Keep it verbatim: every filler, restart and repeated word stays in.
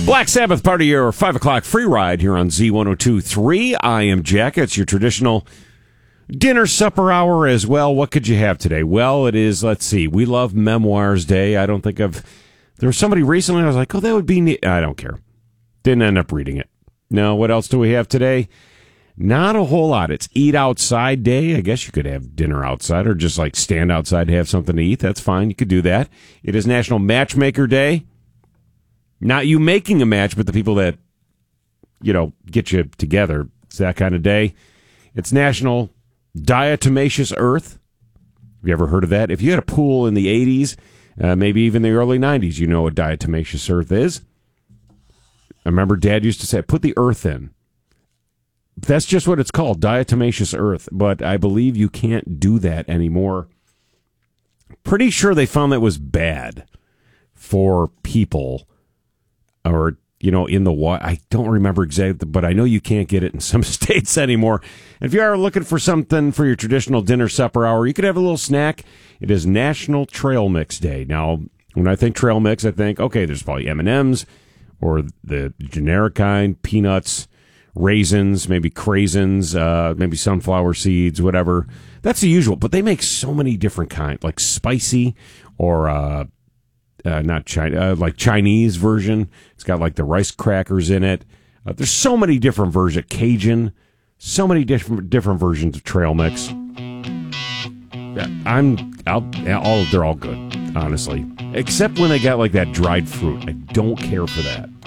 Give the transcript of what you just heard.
Black Sabbath, part of your five o'clock free ride here on Z ten twenty-three. I am Jack. It's your traditional dinner supper hour as well. What could you have today? Well, it is, let's see, we love Memoirs Day. I don't think I've, there was somebody recently, I was like, oh, that would be neat. I don't care. Didn't end up reading it. No, what else do we have today? Not a whole lot. It's Eat Outside Day. I guess you could have dinner outside or just like stand outside to have something to eat. That's fine. You could do that. It is National Matchmaker Day. Not you making a match, but the people that, you know, get you together. It's that kind of day. It's National Diatomaceous Earth. Have you ever heard of that? If you had a pool in the eighties, uh, maybe even the early nineties, you know what diatomaceous earth is. I remember Dad used to say, put the earth in. That's just what it's called, diatomaceous earth. But I believe you can't do that anymore. Pretty sure they found that was bad for people. Or, you know, in the water. I don't remember exactly, but I know you can't get it in some states anymore. And if you are looking for something for your traditional dinner supper hour, you could have a little snack. It is National Trail Mix Day. Now, when I think trail mix, I think, okay, there's probably M and M's or the generic kind, peanuts, raisins, maybe craisins, uh, maybe sunflower seeds, whatever. That's the usual. But they make so many different kinds, like spicy or uh Uh, not China, uh, like Chinese version. It's got like the rice crackers in it. Uh, there's so many different versions. Cajun, so many different different versions of trail mix. Yeah, I'm, I'll, all they're all good, honestly, except when they got like that dried fruit. I don't care for that.